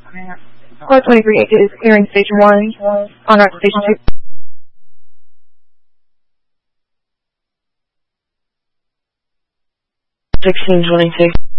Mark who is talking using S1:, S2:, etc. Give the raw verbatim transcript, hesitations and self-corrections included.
S1: Flight twenty-three is clearing station one, on route to station two.
S2: sixteen twenty-six.